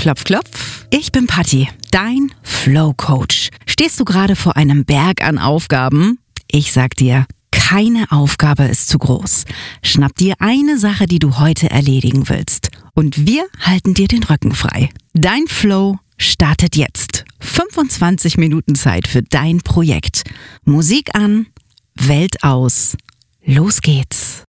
Klopf, klopf. Ich bin Patti, dein Flow-Coach. Stehst du gerade vor einem Berg an Aufgaben? Ich sag dir, keine Aufgabe ist zu groß. Schnapp dir eine Sache, die du heute erledigen willst. Und wir halten dir den Rücken frei. Dein Flow startet jetzt. 25 Minuten Zeit für dein Projekt. Musik an, Welt aus. Los geht's.